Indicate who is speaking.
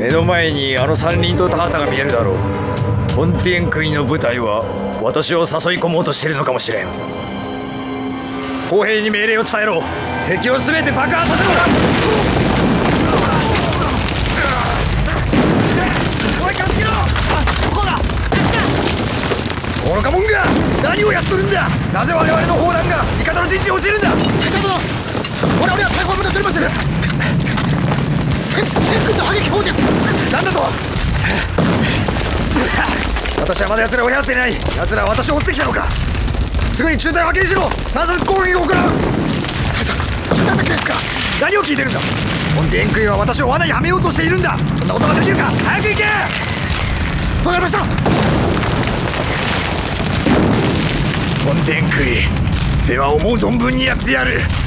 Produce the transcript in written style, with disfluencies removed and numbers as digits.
Speaker 1: 目の前にあの三輪と田畑が見えるだろう。本天杭の部隊は私を誘い込もうとしているのかもしれん。砲兵に命令を伝えろ。敵を全て爆破させろ。おい、助けろ。ここだ。愚か者が何をやっとるんだ。なぜ我々の砲弾が味方の陣地に落ちるんだ。大佐殿、我々は大砲部隊取ります。戦軍の迫撃砲です。何だと。私はまだ奴らを追い払っていない。奴らは私を追ってきたのか。すぐに中隊を派遣しろ。まず攻撃を行う。大佐、中隊だけですか。何を聞いてるんだ。本天杭は私を罠にはめようとしているんだ。そんなことができるか。早く行け。わかりました。本天杭では思う存分にやってやる。